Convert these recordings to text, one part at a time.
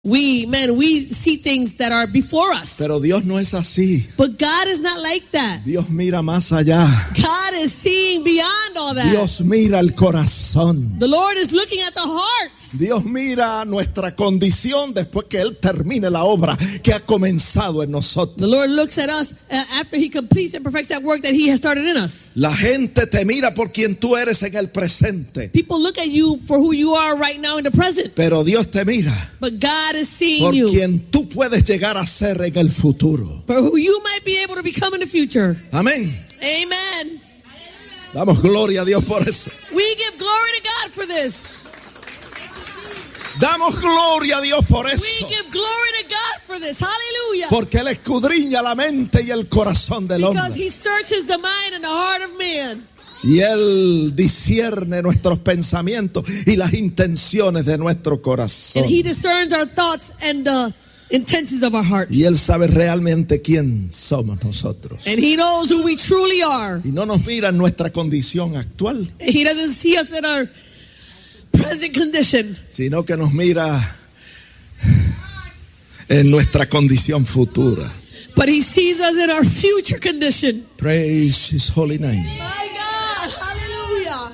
We see things that are before us. Pero Dios no es así. But God is not like that. Dios mira más allá. God is seeing beyond all that. Dios mira el corazón. The Lord is looking at the heart. Dios mira nuestra condición después que Él termine la obra que ha comenzado en nosotros. The Lord looks at us after He completes and perfects that work that He has started in us. La gente te mira por quien tú eres en el presente. People look at you for who you are right now in the present. Pero Dios te mira But God is seeing por you quien tú puedes llegar a ser en el futuro. for who you might be able to become in the future. Amén. Amen. Damos gloria a Dios por eso. We give glory to God for this. Damos gloria a Dios por We eso. give glory to God for this. Hallelujah. Porque Él escudriña la mente y el corazón del Because hombre. He searches the mind and the heart of man. Y Él discierne nuestros pensamientos y las intenciones de nuestro corazón. And He discerns our thoughts and the intentions of our heart. Y Él sabe realmente quién somos nosotros. And He knows who we truly are. Y no nos mira en nuestra condición actual, And He doesn't see us in our present condition, sino que nos mira en nuestra condición futura. but He sees us in our future condition. Praise His holy name. My God, hallelujah.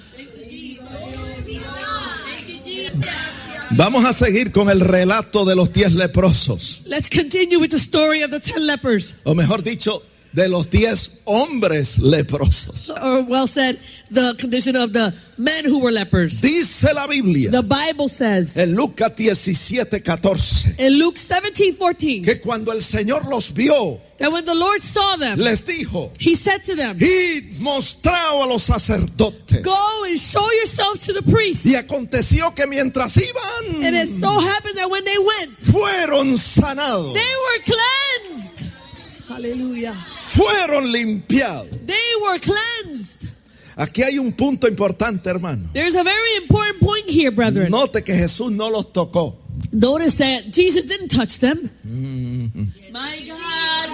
Vamos a seguir con el relato de los 10 leprosos. Let's continue with the story of the 10 lepers. O mejor dicho, de los 10 hombres leprosos. Or well said, the condition of the men who were lepers. Dice la Biblia The Bible says en Lucas 17:14 in Luke 17:14 que cuando el Señor los vio, that when the Lord saw them, les dijo: He said to them, id mostraos a los sacerdotes. go and show yourselves to the priest. Y aconteció que mientras And iban, it so happened that when they went, fueron sanados, they were cleansed. Hallelujah. fueron limpiados. They were cleansed. Aquí hay un punto importante, hermano. There's a very important point here, brethren. Note que Jesús no los tocó. Notice that Jesus didn't touch them. My God.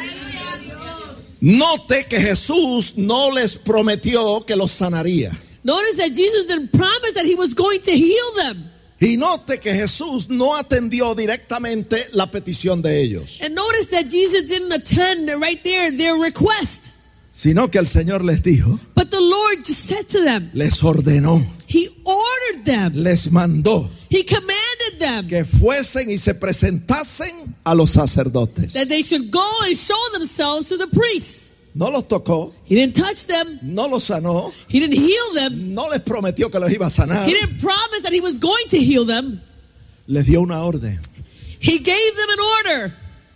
Note que Jesús no les prometió que los sanaría. Notice that Jesus didn't promise that He was going to heal them. Y note que Jesús no atendió directamente la petición de ellos, And notice that Jesus didn't attend right there their request. sino que el Señor les dijo, But the Lord just said to them, les ordenó, He ordered them. les mandó He commanded them que fuesen y se presentasen a los sacerdotes. that they should go and show themselves to the priests. No los tocó, He didn't touch them. no los sanó, He didn't heal them. no les prometió que los iba a sanar. He didn't promise that He was going to heal them. Les dio una orden, He gave them an order.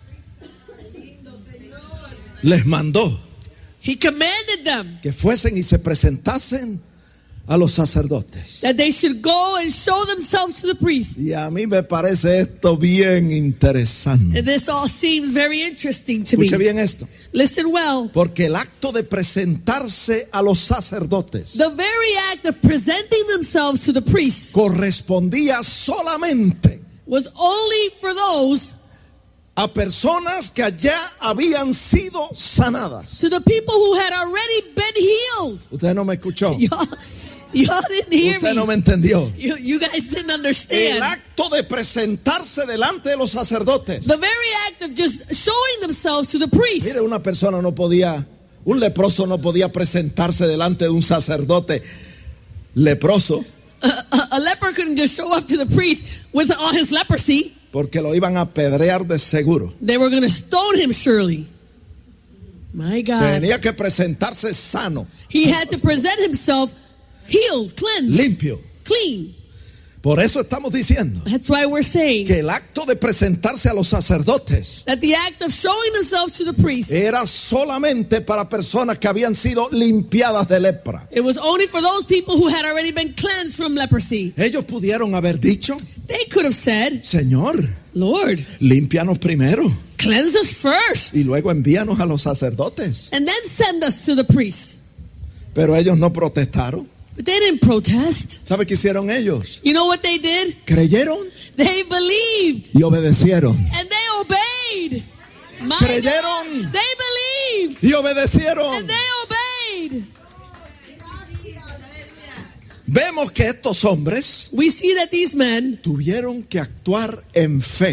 les mandó He commanded them que fuesen y se presentasen a los sacerdotes. that they should go and show themselves to the priest. Y a mí me parece esto bien interesante. And this all seems very interesting to me. Escuche bien esto. Listen well. Porque el acto de presentarse a los sacerdotes The very act of presenting themselves to the priest correspondía solamente was only for those, a personas que allá habían sido sanadas. to the people who had already been healed. Usted no me escuchó. Y'all didn't hear Usted no me. me entendió. You guys didn't El understand. acto de presentarse delante de los sacerdotes. The very act of just showing themselves to the priest. Mire, una persona no podía, un leproso no podía presentarse delante de un sacerdote leproso A leper couldn't just show up to the priest with all his leprosy. porque lo iban a apedrear de seguro. They were going to stone him surely. My God. Tenía que presentarse sano, He had to present himself healed, cleansed, limpio. clean. Por eso estamos diciendo That's why we're saying que el acto de presentarse a los sacerdotes that the act of showing themselves to the priest, era solamente para personas que habían sido limpiadas de lepra. it was only for those people who had already been cleansed from leprosy. Ellos pudieron haber dicho: They could have said, Señor, Lord, límpianos primero cleanse us first y luego envíanos a los sacerdotes. and then send us to the priest. Pero ellos no protestaron. But they didn't protest. ¿Sabe qué hicieron ellos? You know what they did? Creyeron They believed y obedecieron. and they obeyed. My Creyeron. God, they believed Y obedecieron. and they obeyed. Vemos que estos hombres we see that these men tuvieron que actuar en fe.